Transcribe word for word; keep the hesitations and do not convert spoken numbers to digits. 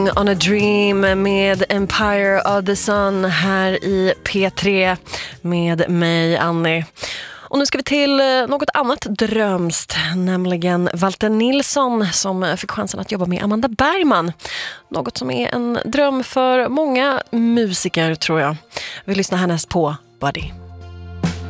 On a Dream med Empire of the Sun här i P tre med mig, Annie. Och nu ska vi till något annat drömst, nämligen Walter Nilsson som fick chansen att jobba med Amanda Bergman. Något som är en dröm för många musiker, tror jag. Vi lyssnar härnäst på Buddy.